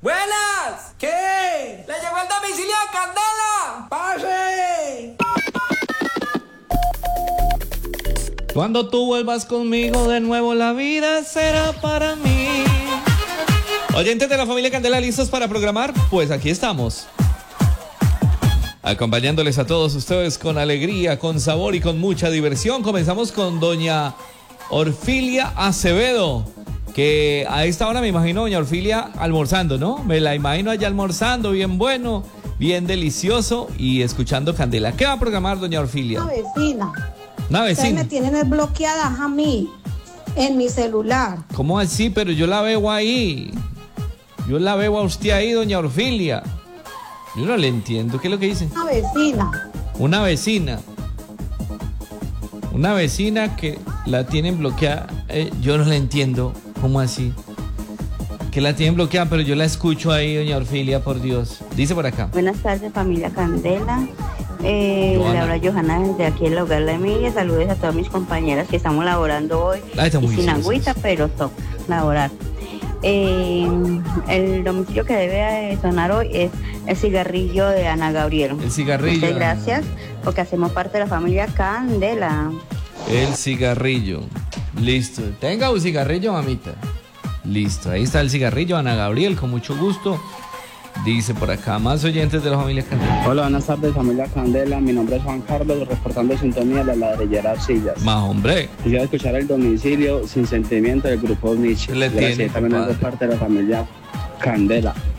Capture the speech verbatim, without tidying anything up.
Buenas. ¿Qué? Le llegó el domicilio de Candela. ¡Pase! Cuando tú vuelvas conmigo de nuevo, la vida será para mí. Oyentes de la familia Candela, ¿listos para programar? Pues aquí estamos, acompañándoles a todos ustedes con alegría, con sabor y con mucha diversión. Comenzamos con doña Orfilia Acevedo, que a esta hora me imagino doña Orfilia almorzando, ¿no? Me la imagino allá almorzando, bien bueno, bien delicioso y escuchando Candela. ¿Qué va a programar doña Orfilia? Una vecina. Una Ustedes vecina. me tienen bloqueadas a mí en mi celular. ¿Cómo así? Pero yo la veo ahí. Yo la veo a usted ahí, doña Orfilia. Yo no le entiendo. ¿Qué es lo que dice? Una vecina. Una vecina. Una vecina que la tienen bloqueada. Eh, yo no la entiendo. ¿Cómo así? Que la tienen bloqueada, pero yo la escucho ahí, doña Orfilia, por Dios. Dice por acá. Buenas tardes, familia Candela. Eh, le habla Johanna desde aquí en el hogar La Emilia. Saludos a todas mis compañeras que estamos laborando hoy. Ay, está y muy sin juiciosa. agüita, pero toca laborar. Eh, el domicilio que debe sonar hoy es el cigarrillo de Ana Gabriel. El cigarrillo. Muchas gracias, porque hacemos parte de la familia Candela. El cigarrillo. Listo. Tenga un cigarrillo, mamita. Listo. Ahí está el cigarrillo, Ana Gabriel, con mucho gusto. Dice por acá, más oyentes de la familia Candela. Hola, buenas tardes, familia Candela. Mi nombre es Juan Carlos, reportando sintonía de la ladrillera Arcillas. Más hombre. Quisiera escuchar el domicilio Sin Sentimiento del grupo Nietzsche. Le tiene, Gracias, también compadre. es parte de la familia Candela.